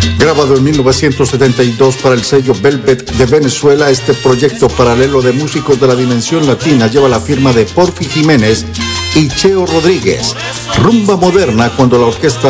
Grabado en 1972 para el sello Velvet de Venezuela, este proyecto paralelo de músicos de la dimensión latina lleva la firma de Porfi Jiménez y Cheo Rodríguez. Rumba moderna cuando la orquesta